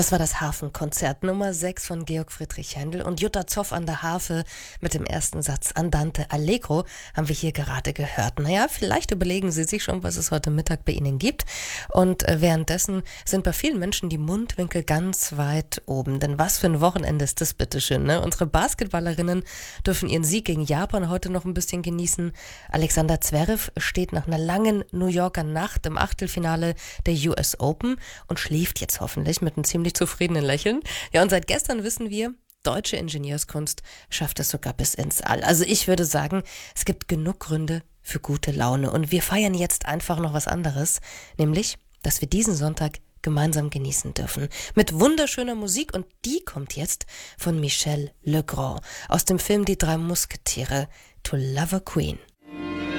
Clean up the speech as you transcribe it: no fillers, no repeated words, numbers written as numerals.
Das war das Hafenkonzert Nummer 6 von Georg Friedrich Händel und Jutta Zoff an der Harfe mit dem ersten Satz Andante Allegro haben wir hier gerade gehört. Naja, vielleicht überlegen Sie sich schon, was es heute Mittag bei Ihnen gibt. Und währenddessen sind bei vielen Menschen die Mundwinkel ganz weit oben. Denn was für ein Wochenende ist das bitteschön, ne? Unsere Basketballerinnen dürfen ihren Sieg gegen Japan heute noch ein bisschen genießen. Alexander Zverev steht nach einer langen New Yorker Nacht im Achtelfinale der US Open und schläft jetzt hoffentlich mit einem ziemlich zufriedenen Lächeln. Ja, und seit gestern wissen wir, deutsche Ingenieurskunst schafft es sogar bis ins All. Also ich würde sagen, es gibt genug Gründe für gute Laune. Und wir feiern jetzt einfach noch was anderes, nämlich, dass wir diesen Sonntag gemeinsam genießen dürfen. Mit wunderschöner Musik und die kommt jetzt von Michel Legrand aus dem Film Die drei Musketiere, To Love a Queen.